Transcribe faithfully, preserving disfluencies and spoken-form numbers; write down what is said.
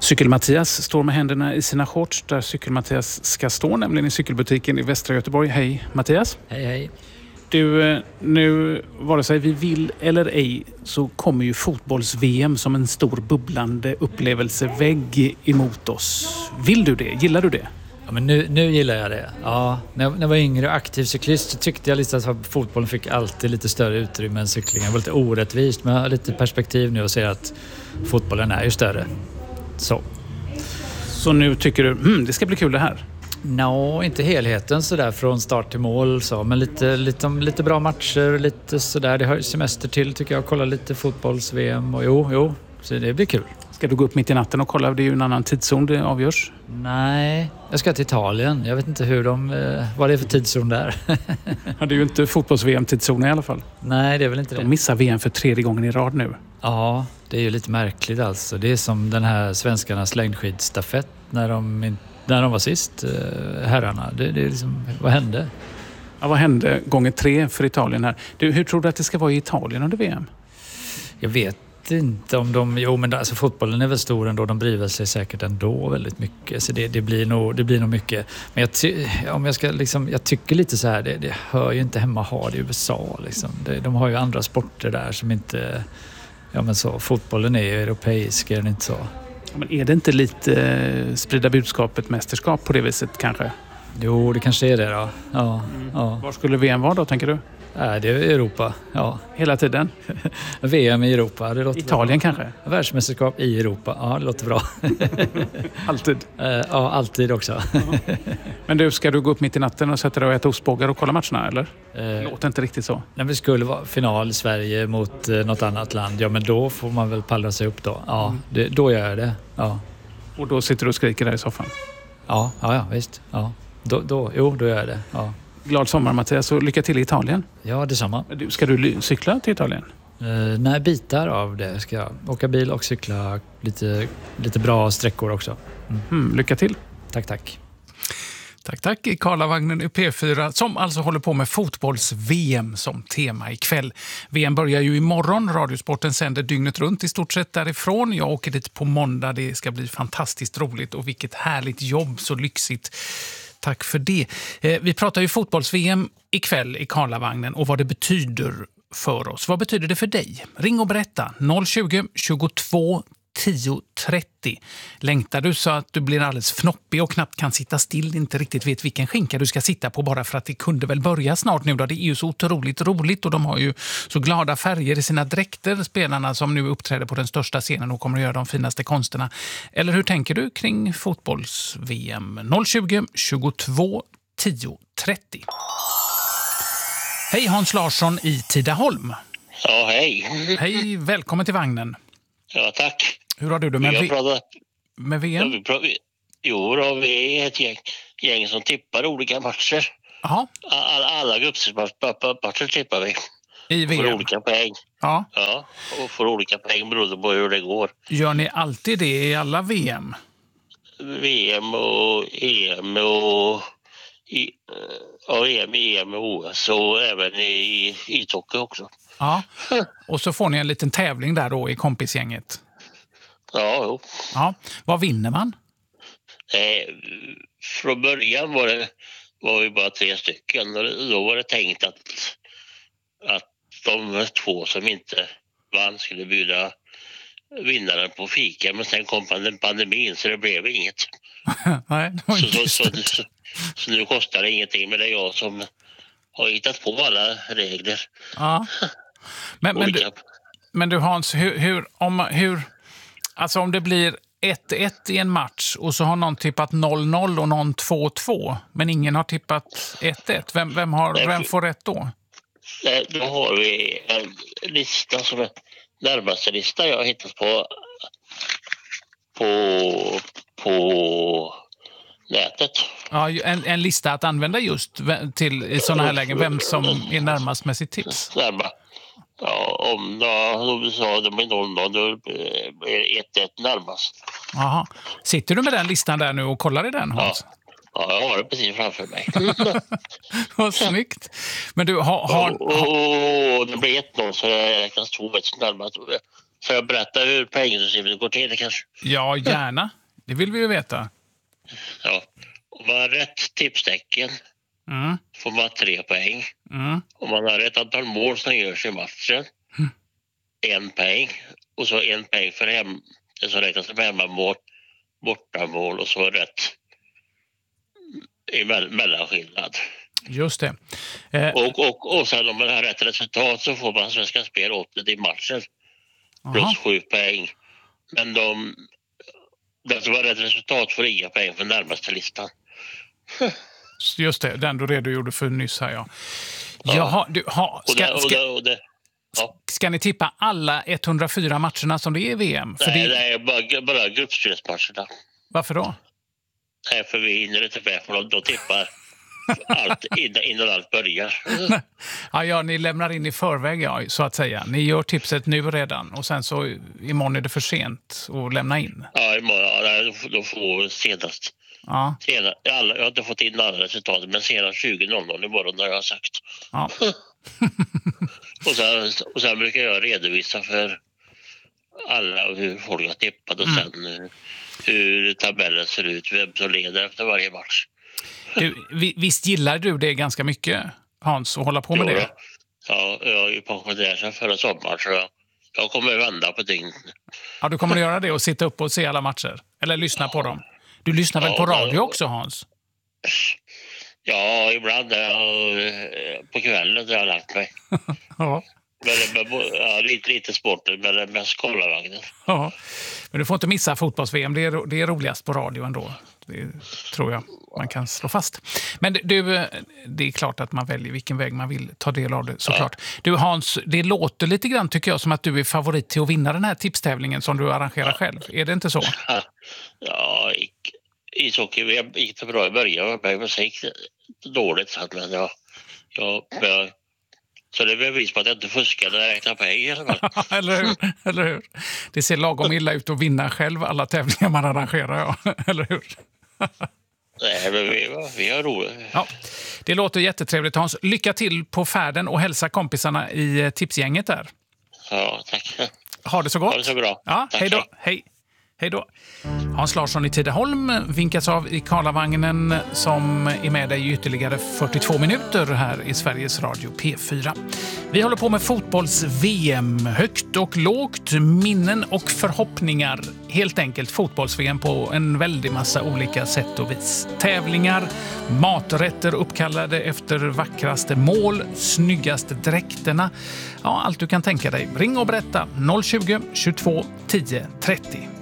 Cykel-Mattias står med händerna i sina shorts där Cykel-Mattias ska stå, nämligen i cykelbutiken i Västra Göteborg. Hej Mattias. Hej hej. Du, nu vare sig vi vill eller ej så kommer ju fotbolls-V M som en stor bubblande upplevelsevägg emot oss. Vill du det? Gillar du det? Ja, men nu, nu gillar jag det. Ja, när, jag, när jag var yngre och aktiv cyklist så tyckte jag liksom att fotbollen fick alltid lite större utrymme än cyklingen. Det var lite orättvist, men jag har lite perspektiv nu och ser att fotbollen är ju större. Så. Så nu tycker du, hmm, det ska bli kul det här? Nå, no, inte helheten sådär från start till mål så, men lite, lite, lite bra matcher, lite sådär. Det har semester till tycker jag, kolla lite fotbolls-V M och jo, jo, så det blir kul. Ska du gå upp mitt i natten och kolla? Det är ju en annan tidszon det avgörs. Nej, jag ska till Italien. Jag vet inte hur de, vad det är för tidszon där. Ja, det är ju inte fotbolls-V M-tidszon i alla fall. Nej, det är väl inte de det. De missar V M för tredje gången i rad nu. Ja, det är ju lite märkligt alltså. Det är som den här svenskarnas längdskidstafett när de, när de var sist, herrarna. Det, det är liksom, vad hände? Ja, vad hände gånger tre för Italien här? Du, hur tror du att det ska vara i Italien under V M? Jag vet inte om de... Jo, men alltså, fotbollen är väl stor ändå. De driver sig säkert ändå väldigt mycket. Så det, det, blir, nog, det blir nog mycket. Men jag, ty, om jag, ska, liksom, jag tycker lite så här, det, det hör ju inte hemma att ha det i U S A. Liksom. Det, de har ju andra sporter där som inte... Ja, men så, fotbollen är ju europeisk, är den inte så? Ja, men är det inte lite eh, sprida budskapet mästerskap på det viset kanske? Jo, det kanske är det då. Ja, mm. ja. Var skulle V M vara då, tänker du? Nej, det är Europa, ja. Hela tiden? V M i Europa, det låter Italien bra. kanske? Världsmästerskap i Europa, ja det låter bra. Alltid? Ja, alltid också. Men du, ska du gå upp mitt i natten och sätta dig och äta ostbågar och kolla matcherna, eller? Det eh, låter inte riktigt så. När vi skulle vara final Sverige mot eh, något annat land, ja men då får man väl pallra sig upp då. Ja, mm. det, då gör jag det, ja. Och då sitter du och skriker där i soffan? Ja, ja, ja visst. Ja. Då, då, jo, då gör jag det, ja. Glad sommar Mattias och lycka till i Italien. Ja, detsamma. Ska du cykla till Italien? Uh, nej, bitar av det ska jag. Åka bil och cykla lite, lite bra sträckor också. Mm. Mm, lycka till. Tack, tack. Tack, tack. I Karlavagnen i P fyra som alltså håller på med fotbolls-V M som tema ikväll. V M börjar ju imorgon. Radiosporten sänder dygnet runt i stort sett därifrån. Jag åker dit på måndag. Det ska bli fantastiskt roligt och vilket härligt jobb, så lyxigt. Tack för det. Vi pratar ju fotbolls-V M ikväll i Karlavagnen och vad det betyder för oss. Vad betyder det för dig? Ring och berätta. noll tjugo, tjugotvå, tio, trettio. Längtar du så att du blir alldeles fnoppig och knappt kan sitta still, inte riktigt vet vilken skinka du ska sitta på bara för att det kunde väl börja snart nu då. Det är ju så otroligt roligt och de har ju så glada färger i sina dräkter, spelarna som nu uppträder på den största scenen och kommer att göra de finaste konsterna. Eller hur tänker du kring fotbolls-V M? noll tjugo, tjugotvå, tio, trettio. Hej Hans Larsson i Tidaholm. Ja, hej. Hej, välkommen till vagnen. Ja, tack. Hur har du det med, v- pratat, med V M? Ja, vi pratar, jo, då, vi är ett gäng, gäng som tippar olika matcher. Aha. Alla, alla gruppspelsmatcher tippar vi. I V M? Får olika poäng. Ja. Ja, och får olika poäng beroende på hur det går. Gör ni alltid det i alla V M? V M och E M och... I, ja, E M, E M och O S och även i ishockey också. Ja, och så får ni en liten tävling där då i kompisgänget. Ja, jo. Ja, vad vinner man? Eh, från början var det var vi bara tre stycken och då var det tänkt att, att de två som inte vann skulle bjuda vinnaren på fika, men sen kom pandemin så det blev inget. Nej, det var inte så, så, så, så, så nu kostar det ingenting, men det är jag som har hittat på alla regler. Ja. Men, men, du, men du Hans, hur, hur, om, hur, alltså om det blir ett ett i en match och så har någon tippat noll noll och någon två två, men ingen har tippat ett ett. Vem, vem, har, vem får rätt då? Då har vi en lista som är närmaste lista jag har hittat på på, på nätet. Ja, en, en lista att använda just till i sådana här lägen. Vem som är närmast med sitt tips? Närma. Ja, om de sa de är noll noll, då är ett ett närmast. Jaha. Sitter du med den listan där nu och kollar i den, Hans? Ja. Ja, jag har det precis framför mig. Vad snyggt. Men du, har... har, har... Och, och, och det blir ett noll så jag räknas två ett närmast. Får jag berätta hur poängsystemet går till kanske? Ja, gärna. Det vill vi ju veta. Ja. Om man har rätt tipstecken Mm. får man tre poäng. Mm. Om man har rätt antal mål som görs i matchen, Mm. en poäng. Och så en poäng för hem, det som räknas som hemmamål, bortamål och så rätt i mell- mellanskillnad. Just det. Eh, Och, och, och sen om man har rätt resultat så får man Svenska Spel åt i matchen. aha. Plus sju poäng. Men de, den som har rätt resultat får inga poäng för närmaste listan. Just det, den du redogjorde för nyss här, ja. Ja. Jaha, du, ha, Och det, ska, och ska, det, och det, ja. ska ni tippa alla etthundrafyra matcherna som det är i V M? För Nej, det, nej, bara, bara gruppspelsmatcherna. varför då? Nej, för vi hinner inte med för de, de tippar allt innan, innan allt börjar. Ja, ja, ni lämnar in i förväg, ja, så att säga. Ni gör tipset nu redan och sen så imorgon är det för sent att lämna in. Ja, imorgon, ja, nej, de får- de får senast. Ja, Senast, alla, jag har inte fått in alla resultat, men senast tjugo noll noll imorgon har jag sagt. ja. Och sen, och sen brukar jag redovisa för alla hur folk har tippat och sen eh, hur tabellen ser ut, vem som leder efter varje match. Du, vi- visst gillar du det ganska mycket, Hans, att hålla på med Jo det? då. Ja, jag är ju pensionär sedan förra sommaren så jag, jag kommer vända på dygnet. Ja, du kommer att göra det och sitta upp och se alla matcher? Eller lyssna på dem? Du lyssnar väl Ja, på men- radio också, Hans? Ja, ibland är jag, eh, på kvällen har jag lagt mig. Ja. Men, men, ja, lite, lite sporten, men det är mest kollavagnen. Ja. Men du får inte missa fotbolls-V M. Det är, ro- det är roligast på radio ändå. Det tror jag man kan slå fast. Men du, det är klart att man väljer vilken väg man vill ta del av det, såklart. Du Hans, det låter lite grann tycker jag som att du är favorit till att vinna den här tipstävlingen som du arrangerar själv. Är det inte så? Ja, gick, ishockey gick det bra i början, men sen gick det dåligt. Så att, men jag, jag, jag, så det är bevis på att jag inte fuskade när jag räknade pengar i alla fall. eller, hur? eller hur? Det ser lagom illa ut att vinna själv alla tävlingar man arrangerar, ja. Eller hur? Nej, men vi, vi har roligt. Ja, det låter jättetrevligt, Hans. Lycka till på färden och hälsa kompisarna i eh, tipsgänget där. Ja, tack. Ha det så gott. Ha det så bra. Ja, Tack, hej då. hej. Hej. Hej då. Hans Larsson i Tidaholm vinkas av i Karlavagnen som är med dig i ytterligare fyrtiotvå minuter här i Sveriges Radio P fyra. Vi håller på med fotbolls-V M. Högt och lågt, minnen och förhoppningar. Helt enkelt fotbolls-V M på en väldig massa olika sätt och vis. Tävlingar, maträtter uppkallade efter vackraste mål, snyggaste dräkterna. Ja, allt du kan tänka dig. Ring och berätta noll tjugo, tjugotvå, tio, trettio.